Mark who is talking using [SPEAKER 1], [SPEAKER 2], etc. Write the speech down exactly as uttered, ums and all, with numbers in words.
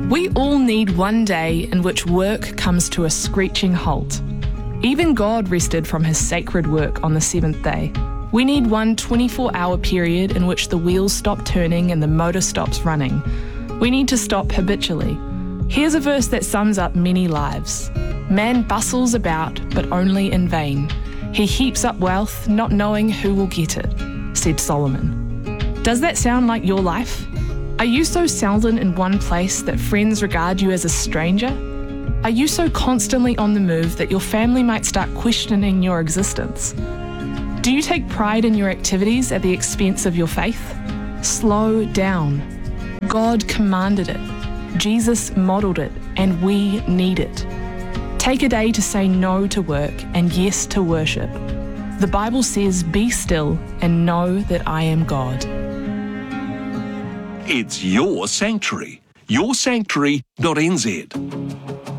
[SPEAKER 1] We all need one day in which work comes to a screeching halt. Even God rested from his sacred work on the seventh day. We need one twenty-four hour period in which the wheels stop turning and the motor stops running. We need to stop habitually. Here's a verse that sums up many lives. Man bustles about, but only in vain. He heaps up wealth, not knowing who will get it, said Solomon. Does that sound like your life? Are you so seldom in one place that friends regard you as a stranger? Are you so constantly on the move that your family might start questioning your existence? Do you take pride in your activities at the expense of your faith? Slow down. God commanded it. Jesus modeled it, and we need it. Take a day to say no to work and yes to worship. The Bible says, "Be still and know that I am God."
[SPEAKER 2] It's your sanctuary. your sanctuary dot n z.